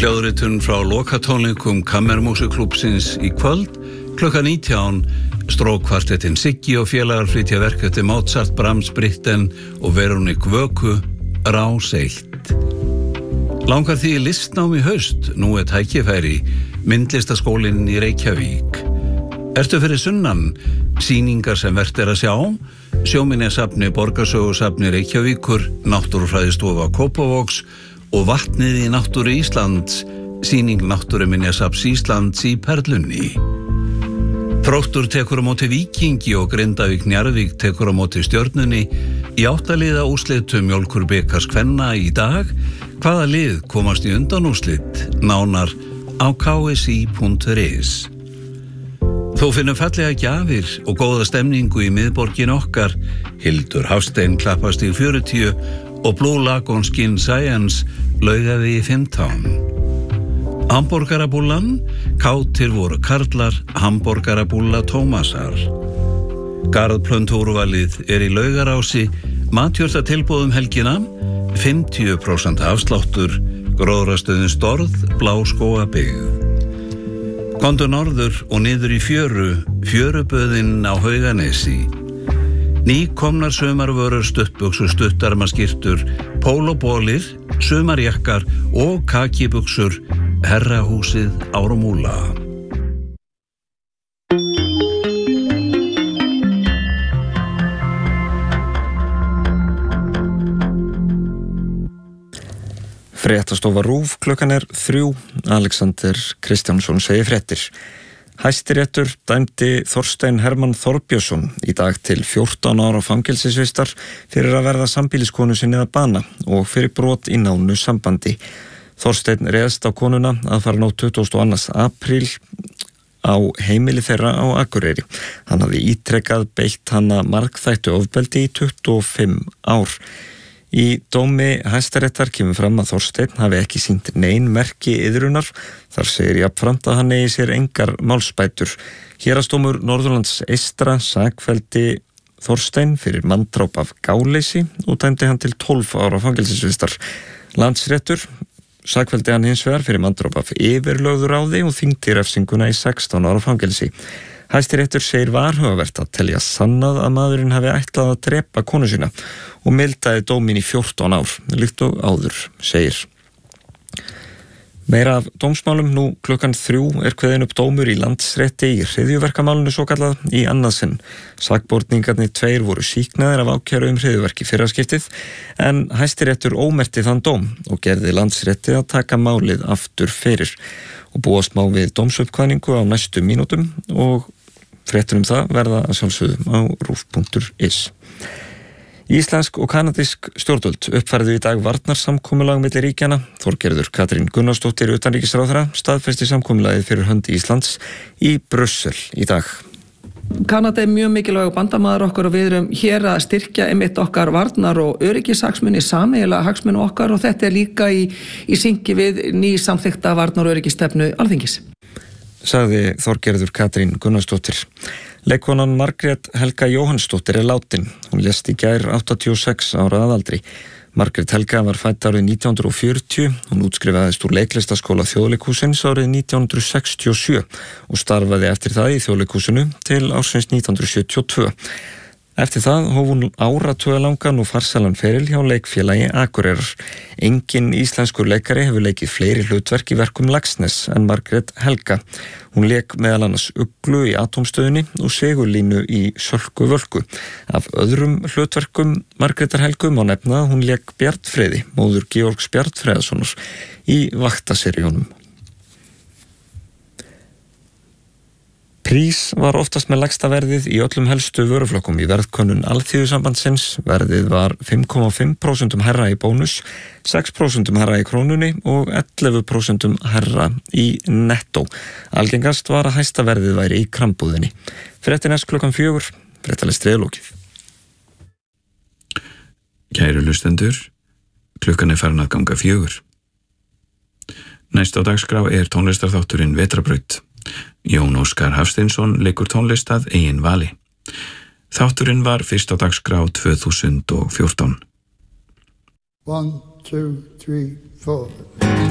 Hljóðritun frá lokatónleikum Kammermúsíkklúbbsins í kvöld klukkan 19 strókkvartettin Siggi og félagar flytja verk eftir Mozart, Brahms, Britten og Veronique Vöku Rás 1. Langar því listnám í haust, nú tækifæri, myndlistaskólinn í Reykjavík. Ertu fyrir sunnan, sýningar sem vert að sjá, Sjóminjasafni, Borgarsögusafni Reykjavíkur, Náttúrufræðistofa Kópavogs og Vatnið í náttúru Íslands, sýning Náttúruminjasafns Íslands í Perlunni. Þróttur tekur á móti Víkingi og Grindavík Njarðvík tekur á móti Stjörnunni í 8 liða úrslitum Mjólkurbikars kvenna í dag. Hvaða lið komast í undanúrslit? Nánar á ksi.is. Þú finnum fallega gjafir og góða stemningu í miðborgin okkar. Hildur Hafstein Klappastíg 40 og Blue Lagoon Skin Science Laugavegi 15. Hamborgarabúllan, kátir voru karlar, hamborgarabúlla Tómasar. Garðplöntúrvalið í Laugarási, matjurtatilboðum helgina, 50% afsláttur, gróðrastöðin Storð, Bláskógabyggð. Komdu norður og niður í fjöruböðin á Hauganesi. Nýkomnar sumarvörur, stuttbuxur, stuttarmaskyrtur, pólóbólir, sumarjakkar og kakibuxur, Herrahúsið Ármúla. Fréttastofa RÚV, klukkan 3, Alexander Kristjánsson segir fréttir. Hæstiréttur dæmdi Þorstein Hermann Þorbjörnsson í dag til 14 ára fangelsisvistar fyrir að verða sambýliskonu sinni að bana og fyrir brot í nánu sambandi. Þorsteinn réðst á konuna að fara ná 22. apríl á heimili þeirra á Akureyri. Hann hafði ítrekað beitt hana margþættu ofbeldi í 25 ár. Í dómi Hæstaréttar kemur fram að Þorsteinn hafi ekki sýnt nein merki iðrunar. Þar segir jafnframt að hann eigi sér engar málsbætur. Héraðsdómur Norðurlands eystra sakfelldi Þorsteinn fyrir manndráp af gáleysi og dæmdi hann til 12 ára fangelsisvistar. Landsréttur sakfelldi hann hins vegar fyrir manndráp af yfirlögðu ráði og þyngdi refsinguna í 16 ára fangelsi. Hæstiréttur segir varhugavert að telja sannað að maðurinn hafi ætlað að drepa konu sína og mildaði dóminn í 14 ár, líkt og áður segir. Meira af dómsmálum, nú klukkan 3 kveðinn upp dómur í Landsrétti í hryðjuverkamálinu svokallað í annað sinn. Sakborningarnir 2 voru sýknaðir af ákæru hryðjuverk í fyrra skiptið, en Hæstiréttur ómerkti þann dóm og gerði Landsrétti að taka málið aftur fyrir og búast má við dómsuppkvæningu á næstu mínútum og fréttur það verða að sjálfsögðu á rúv.is. Íslensk og kanadísk stjórnvöld uppfærðu í dag varnarsamkomulag milli ríkjanna. Þorgerður Katrín Gunnarsdóttir utanríkisráðherra staðfesti samkomulagið fyrir hönd Íslands í Brussel í dag. Kanada mjög mikilvægur bandamaður okkar og við erum hér að styrkja einmitt okkar varnar- og öryggishagsmuni, sameiginlega hagsmuni okkar og þetta líka í syngi við ný samþykkta varnar- og öryggisstefnu Alþingis. Sagði Þorgerður Katrín Gunnarsdóttir. Leikkonan Margrét Helga Jóhannsdóttir látin. Hún lést í gær 86 ára að aldri. Margrét Helga var fædd árið 1940. Hún útskrifaðist úr leiklistaskóla Þjóðleikhússins árið 1967 og starfaði eftir það í Þjóðleikhúsinu til ársins 1972. Eftir það hóf hún áratugalangan og farsælan feril hjá leikfélagi Akureyrar. Enginn íslenskur leikari hefur leikið fleiri hlutverk í verkum Laxness en Margrét Helga. Hún lék meðal annars Uglu í Atómstöðinni og Sigurlínu í Sölku Völku. Af öðrum hlutverkum Margrétar Helgu má nefna að hún lék Bjarnfreði, móður Georgs Bjarnfreðssonar, í Vaktaseríunum. Prís var oftast með lægsta verðið í öllum helstu vöruflokkum í verðkönnun Alþýðusambandsins. Verðið var 5,5% hærra í bónus, 6% hærra í krónunni og 11% hærra í nettó. Algengast var að hæsta verðið væri í krambúðinni. Fréttin klukkan 4, fréttalestrið lokið. Kæru hlustendur, klukkan farin að ganga 4. Næst á dagskrá tónlistarþátturinn Vetrarbraut. Jón Óskar Hafsteinsson leikur tónlist að eigin vali. Þátturinn var fyrst á dagskrá 2014. 1, 2, 3, 4